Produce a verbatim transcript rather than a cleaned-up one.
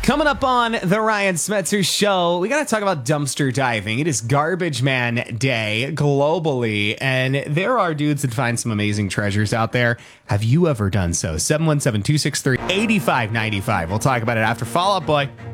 Coming up on the Ryan Smetzer Show, we got to talk about dumpster diving. It is Garbage Man Day globally, and there are dudes that find some amazing treasures out there. Have you ever done so? seven one seven, two six three, eight five nine five. We'll talk about it after Fall Out Boy.